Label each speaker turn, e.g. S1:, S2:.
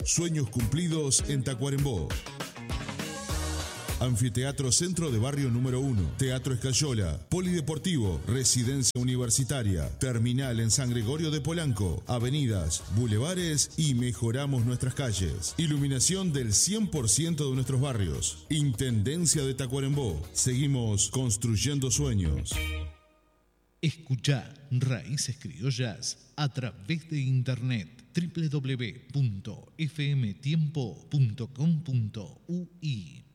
S1: Sueños cumplidos en Tacuarembó. Anfiteatro Centro de Barrio número 1, Teatro Escayola, Polideportivo, Residencia Universitaria, Terminal en San Gregorio de Polanco, avenidas, bulevares y mejoramos nuestras calles. Iluminación del 100% de nuestros barrios. Intendencia de Tacuarembó. Seguimos construyendo sueños.
S2: Escuchá Raíces Criollas a través de internet www.fmtiempo.com.ui